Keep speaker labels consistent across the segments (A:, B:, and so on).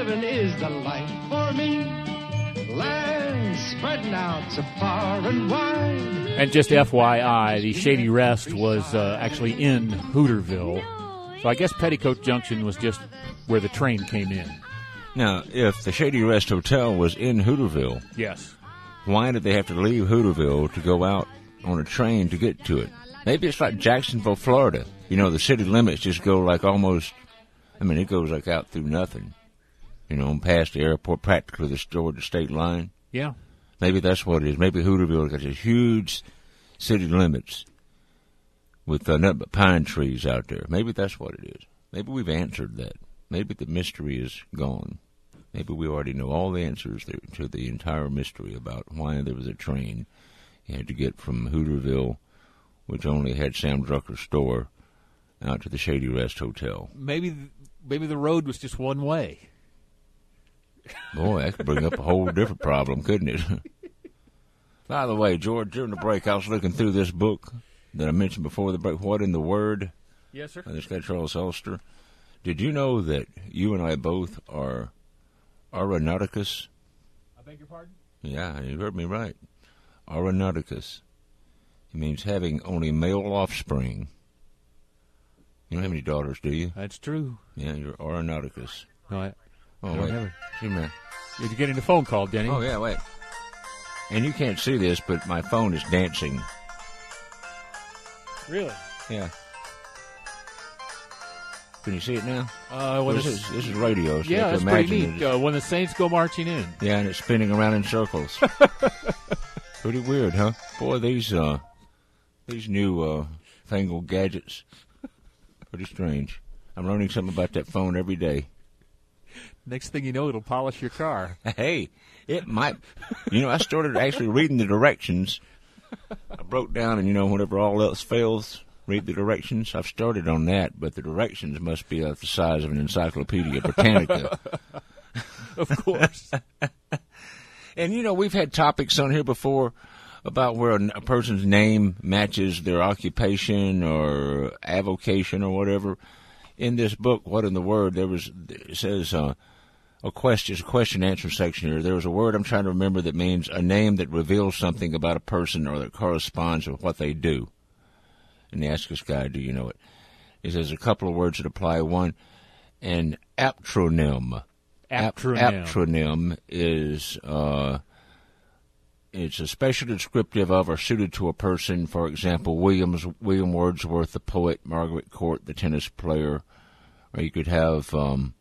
A: heaven is the light for me. Land spreading out so far and wide.
B: And just FYI, the Shady Rest was actually in Hooterville. So I guess Petticoat Junction was just where the train came in.
C: Now, if the Shady Rest Hotel was in Hooterville,
B: yes,
C: why did they have to leave Hooterville to go out on a train to get to it? Maybe it's like Jacksonville, Florida. You know, the city limits just go like almost, it goes like out through nothing. You know, past the airport, practically the Georgia state line.
B: Yeah.
C: Maybe that's what it is. Maybe Hooterville got these huge city limits with nothing but pine trees out there. Maybe that's what it is. Maybe we've answered that. Maybe the mystery is gone. Maybe we already know all the answers to the entire mystery about why there was a train you had to get from Hooterville, which only had Sam Drucker's store, out to the Shady Rest Hotel.
B: Maybe the road was just one way.
C: Boy, that could bring up a whole different problem, couldn't it? By the way, George, during the break, I was looking through this book that I mentioned before the break, What in the Word?
B: Yes, sir.
C: This guy, Charles Elster. Did you know that you and I both are Aeronauticus?
B: I beg your pardon?
C: Yeah, you heard me right. Aeronauticus. It means having only male offspring. You don't have any daughters, do you?
B: That's true.
C: Yeah, you're Aeronauticus.
B: No,
C: Oh,
B: don't
C: wait.
B: have it.
C: See, man.
B: You're getting a phone call, Denny.
C: Oh, yeah, wait. And you can't see this, but my phone is dancing.
B: Really?
C: Yeah. Can you see it now?
B: This
C: this is radio, so you
B: yeah,
C: have to
B: that's pretty
C: imagine
B: neat. When the Saints go marching in.
C: Yeah, and it's spinning around in circles. Pretty weird, huh? Boy, these new fangled gadgets, pretty strange. I'm learning something about that phone every day.
B: Next thing you know, it'll polish your car.
C: Hey, it might. I started actually reading the directions. I broke down, and whenever all else fails, read the directions. I've started on that, but the directions must be the size of an Encyclopedia Britannica.
B: Of course.
C: And, we've had topics on here before about where a person's name matches their occupation or avocation or whatever. In this book, What in the Word, it says a question answer section here. There was a word I'm trying to remember that means a name that reveals something about a person or that corresponds with what they do. And they ask this guy, do you know it? He says a couple of words that apply. One, an aptronym. Aptronym is it's a special descriptive of or suited to a person. For example, William Wordsworth, the poet, Margaret Court, the tennis player. Or you could have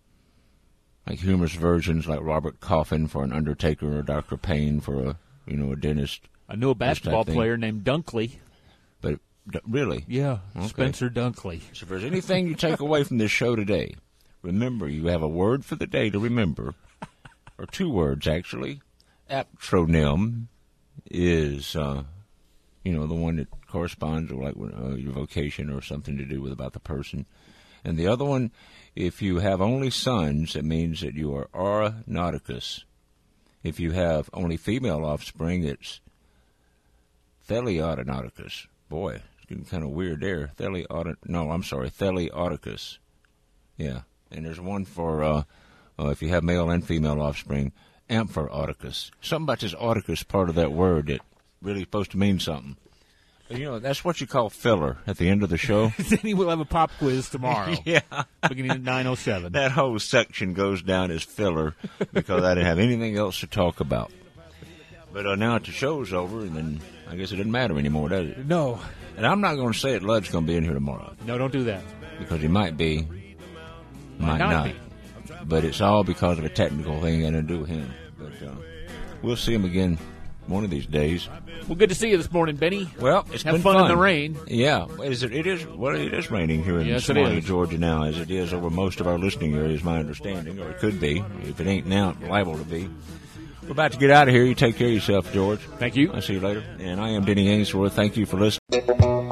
C: like humorous versions like Robert Coffin for an undertaker or Dr. Payne for a dentist.
B: I knew a basketball player named Dunkley.
C: But really?
B: Yeah,
C: okay.
B: Spencer Dunkley.
C: So if there's anything you take away from this show today, remember you have a word for the day to remember, or two words actually. Aptronym is the one that corresponds to like your vocation or something to do with about the person. And the other one, if you have only sons, it means that you are Aeronauticus. If you have only female offspring, it's Theleaudonauticus. Boy, it's getting kind of weird there. Theleaudicus. Yeah, and there's one for if you have male and female offspring, Amphorauticus. Something about this auticus part of that word that really supposed to mean something. That's what you call filler at the end of the show.
B: Then we'll have a pop quiz tomorrow.
C: Yeah.
B: Beginning at 9:07.
C: That whole section goes down as filler because I didn't have anything else to talk about. But now that the show's over, and then I guess it doesn't matter anymore, does it?
B: No.
C: And I'm not going to say that Lud's going to be in here tomorrow.
B: No, don't do that.
C: Because he might be, might not.
B: Be.
C: But it's all because of a technical thing got to do with him. But we'll see him again one of these days.
B: Well, good to see you this morning, Benny.
C: Well, it's
B: Have
C: been
B: fun in the rain.
C: Yeah. It is raining here in Smiley, Georgia now, as it is over most of our listening areas, my understanding, or it could be. If it ain't now, it's liable to be. We're about to get out of here. You take care of yourself, George.
B: Thank you.
C: I'll see you later. And I am Denny Ainsworth. Thank you for listening.